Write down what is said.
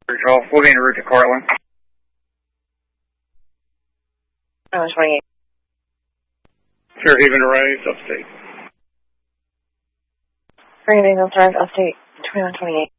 Control, we'll be en route to Cortland. 2128. Fairhaven Rise, upstate. Fairhaven Rise, upstate, 2128.